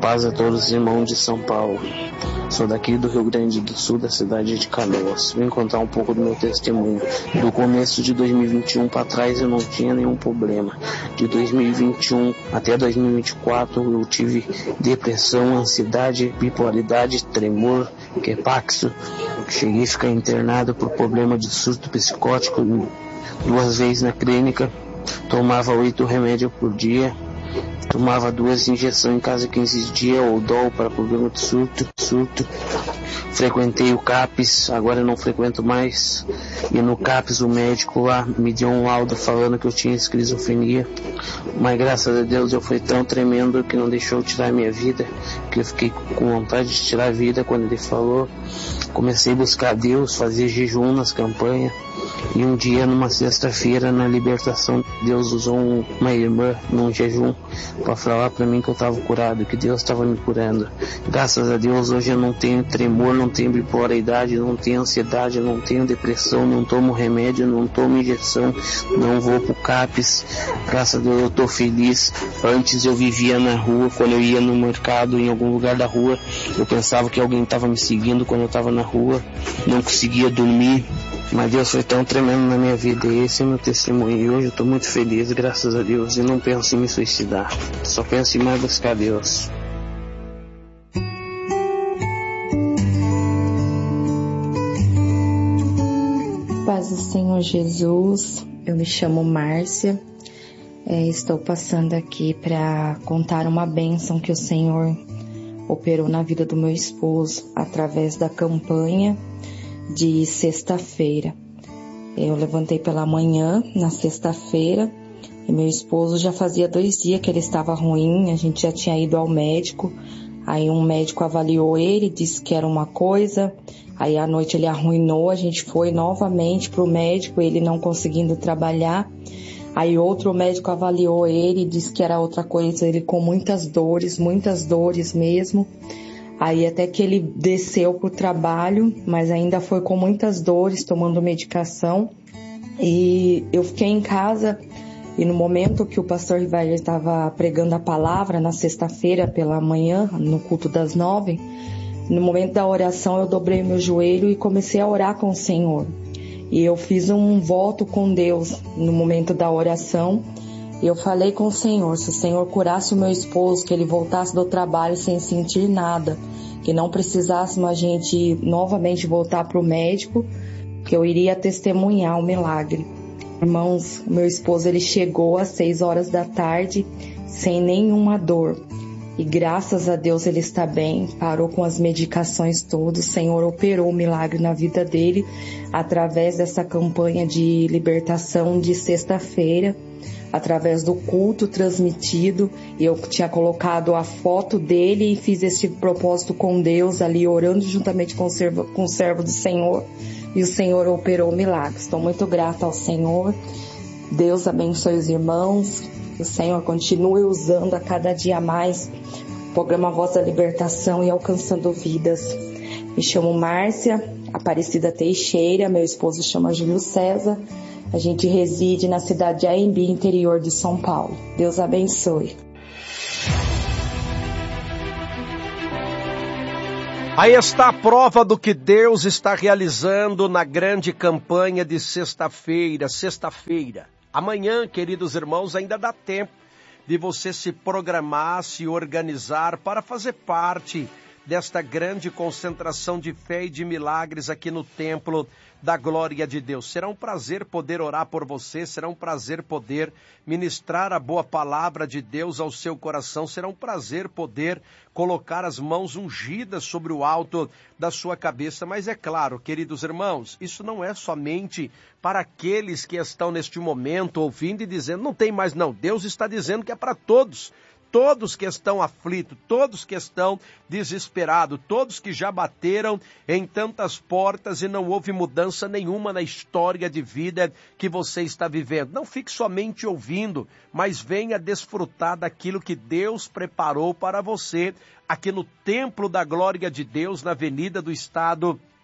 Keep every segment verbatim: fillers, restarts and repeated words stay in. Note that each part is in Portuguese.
paz a todos os irmãos de São Paulo. Sou daqui do Rio Grande do Sul, da cidade de Canoas. Vim contar um pouco do meu testemunho. Do começo de dois mil e vinte e um para trás eu não tinha nenhum problema. De dois mil e vinte e um até dois mil e vinte e quatro eu tive depressão, ansiedade, bipolaridade, tremor, quepaxo. Cheguei a ficar internado por problema de surto psicótico duas vezes na clínica. Tomava oito remédios por dia. Tomava duas injeções em cada quinze dias, ou dol para problema de surto, surto. Frequentei o CAPS, agora eu não frequento mais. E no CAPS o médico lá me deu um laudo falando que eu tinha esquizofrenia. Mas graças a Deus eu fui tão tremendo que não deixou tirar a minha vida, que eu fiquei com vontade de tirar a vida quando ele falou. Comecei a buscar Deus, fazer jejum nas campanhas. E um dia, numa sexta-feira, na libertação, Deus usou um, uma irmã num jejum para falar para mim que eu estava curado, que Deus estava me curando. Graças a Deus, hoje eu não tenho tremor, não tenho bipolaridade, não tenho ansiedade, não tenho depressão, não tomo remédio, não tomo injeção, não vou pro CAPS. Graças a Deus eu estou feliz. Antes eu vivia na rua, quando eu ia no mercado, em algum lugar da rua, eu pensava que alguém estava me seguindo quando eu estava na rua, não conseguia dormir. Mas Deus foi tão tremendo na minha vida, e esse é meu testemunho. E hoje eu estou muito feliz, graças a Deus, e não penso em me suicidar. Só penso em mais buscar Deus. Paz do Senhor Jesus, eu me chamo Márcia, é, estou passando aqui para contar uma bênção que o Senhor operou na vida do meu esposo através da campanha de sexta-feira. Eu levantei pela manhã, na sexta-feira, e meu esposo já fazia dois dias que ele estava ruim, a gente já tinha ido ao médico, aí um médico avaliou ele, disse que era uma coisa, aí à noite ele arruinou, a gente foi novamente para o médico, ele não conseguindo trabalhar, aí outro médico avaliou ele, disse que era outra coisa, ele com muitas dores, muitas dores mesmo. Aí até que ele desceu para o trabalho, mas ainda foi com muitas dores, tomando medicação. E eu fiquei em casa, e no momento que o pastor Rivair estava pregando a palavra, na sexta-feira pela manhã, no culto das nove, no momento da oração eu dobrei meu joelho e comecei a orar com o Senhor. E eu fiz um voto com Deus no momento da oração. E eu falei com o Senhor, se o Senhor curasse o meu esposo, que ele voltasse do trabalho sem sentir nada, que não precisássemos a gente novamente voltar para o médico, que eu iria testemunhar o milagre. Irmãos, meu esposo ele chegou às seis horas da tarde sem nenhuma dor. E graças a Deus ele está bem, parou com as medicações todas, o Senhor operou o milagre na vida dele através dessa campanha de libertação de sexta-feira, através do culto transmitido, e eu tinha colocado a foto dele e fiz esse propósito com Deus ali, orando juntamente com o servo, com o servo do Senhor, e o Senhor operou o milagre. Estou muito grata ao Senhor. Deus abençoe os irmãos, que o Senhor continue usando a cada dia mais o programa Voz da Libertação e alcançando vidas. Me chamo Márcia Aparecida Teixeira, meu esposo chama Júlio César. A gente reside na cidade de Aembi, interior de São Paulo. Deus abençoe. Aí está a prova do que Deus está realizando na grande campanha de sexta-feira. Sexta-feira. Amanhã, queridos irmãos, ainda dá tempo de você se programar, se organizar para fazer parte desta grande concentração de fé e de milagres aqui no Templo da Glória de Deus. Será um prazer poder orar por você, será um prazer poder ministrar a boa palavra de Deus ao seu coração, será um prazer poder colocar as mãos ungidas sobre o alto da sua cabeça. Mas é claro, queridos irmãos, isso não é somente para aqueles que estão neste momento ouvindo e dizendo, não tem mais não, Deus está dizendo que é para todos. Todos que estão aflitos, todos que estão desesperados, todos que já bateram em tantas portas e não houve mudança nenhuma na história de vida que você está vivendo. Não fique somente ouvindo, mas venha desfrutar daquilo que Deus preparou para você aqui no Templo da Glória de Deus, na Avenida do Estado,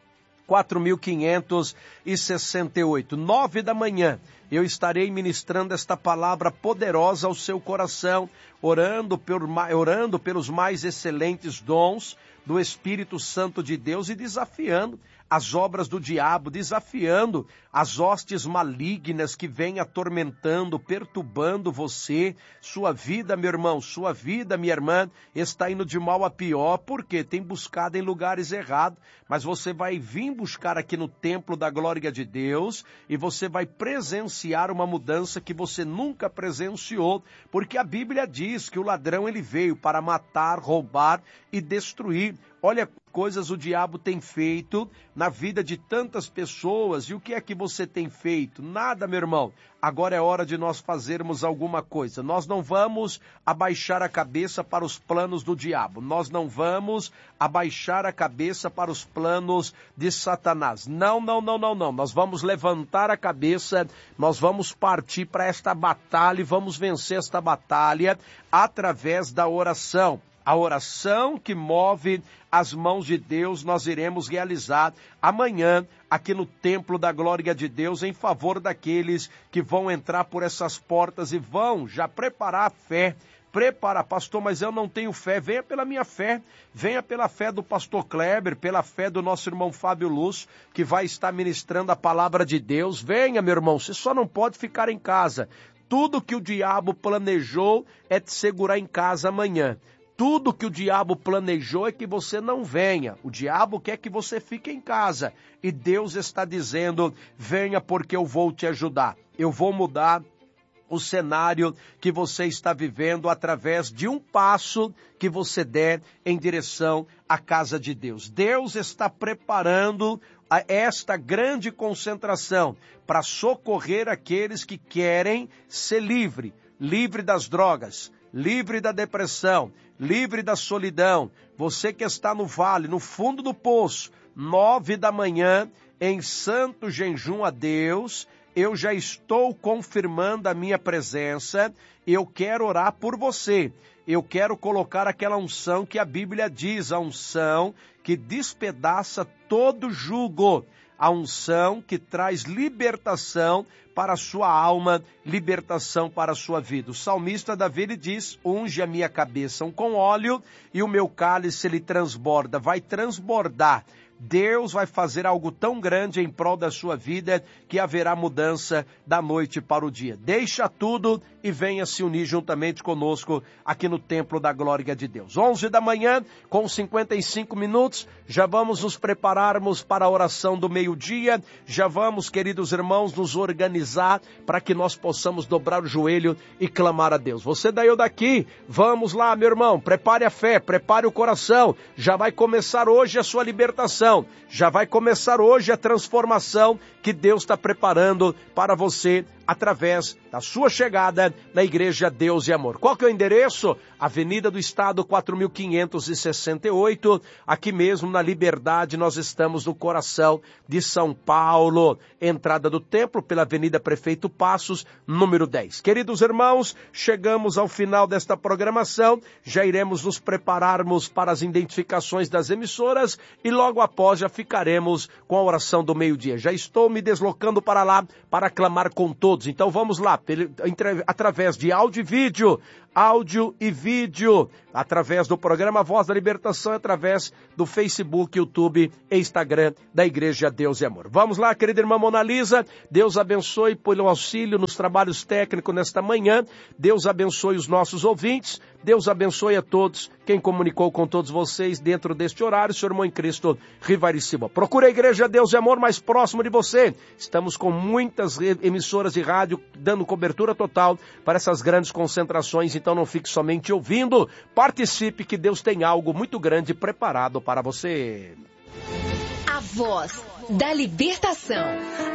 quatro mil quinhentos e sessenta e oito, nove da manhã. Eu estarei ministrando esta palavra poderosa ao seu coração, orando, por, orando pelos mais excelentes dons do Espírito Santo de Deus e desafiando as obras do diabo, desafiando as hostes malignas que vêm atormentando, perturbando você, sua vida, meu irmão, sua vida, minha irmã, está indo de mal a pior, porque tem buscado em lugares errados, mas você vai vir buscar aqui no templo da glória de Deus e você vai presenciar uma mudança que você nunca presenciou, porque a Bíblia diz que o ladrão ele veio para matar, roubar e destruir. Olha coisas o diabo tem feito na vida de tantas pessoas. E o que é que você tem feito? Nada, meu irmão. Agora é hora de nós fazermos alguma coisa. Nós não vamos abaixar a cabeça para os planos do diabo. Nós não vamos abaixar a cabeça para os planos de Satanás. Não, não, não, não, não. Nós vamos levantar a cabeça, nós vamos partir para esta batalha e vamos vencer esta batalha através da oração. A oração que move as mãos de Deus nós iremos realizar amanhã aqui no Templo da Glória de Deus em favor daqueles que vão entrar por essas portas e vão já preparar a fé. Prepara, pastor, mas eu não tenho fé. Venha pela minha fé, venha pela fé do pastor Kleber, pela fé do nosso irmão Fábio Luz, que vai estar ministrando a palavra de Deus. Venha, meu irmão, você só não pode ficar em casa. Tudo que o diabo planejou é te segurar em casa amanhã. Tudo que o diabo planejou é que você não venha. O diabo quer que você fique em casa. E Deus está dizendo, venha porque eu vou te ajudar. Eu vou mudar o cenário que você está vivendo através de um passo que você der em direção à casa de Deus. Deus está preparando esta grande concentração para socorrer aqueles que querem ser livre, livre das drogas, livre da depressão, livre da solidão. Você que está no vale, no fundo do poço, nove da manhã, em santo jejum a Deus, eu já estou confirmando a minha presença, eu quero orar por você. Eu quero colocar aquela unção que a Bíblia diz, a unção que despedaça todo jugo, a unção que traz libertação para a sua alma, libertação para a sua vida. O salmista Davi ele diz, unge a minha cabeça com óleo e o meu cálice ele transborda, vai transbordar. Deus vai fazer algo tão grande em prol da sua vida que haverá mudança da noite para o dia. Deixa tudo e venha se unir juntamente conosco aqui no Templo da Glória de Deus. onze da manhã, com cinquenta e cinco minutos, já vamos nos prepararmos para a oração do meio-dia. Já vamos, queridos irmãos, nos organizar para que nós possamos dobrar o joelho e clamar a Deus. Você daí ou daqui, vamos lá, meu irmão, prepare a fé, prepare o coração. Já vai começar hoje a sua libertação. Já vai começar hoje a transformação que Deus está preparando para você através da sua chegada na Igreja Deus e Amor. Qual que é o endereço? Avenida do Estado quatro mil quinhentos e sessenta e oito, aqui mesmo na Liberdade, nós estamos no coração de São Paulo. Entrada do templo pela Avenida Prefeito Passos, número dez. Queridos irmãos, chegamos ao final desta programação, já iremos nos prepararmos para as identificações das emissoras e logo após já ficaremos com a oração do meio-dia. Já estou me deslocando para lá para clamar com todos. Então vamos lá, através de áudio e vídeo, áudio e vídeo, através do programa Voz da Libertação, através do Facebook, YouTube e Instagram da Igreja Deus e Amor. Vamos lá, querida irmã Mona Lisa, Deus abençoe pelo auxílio nos trabalhos técnicos nesta manhã, Deus abençoe os nossos ouvintes, Deus abençoe a todos, quem comunicou com todos vocês dentro deste horário, seu irmão em Cristo, Rivari Silva. Procure a Igreja Deus e Amor mais próximo de você. Estamos com muitas emissoras de rádio dando cobertura total para essas grandes concentrações, então não fique somente ouvindo, participe que Deus tem algo muito grande preparado para você. A Voz da Libertação.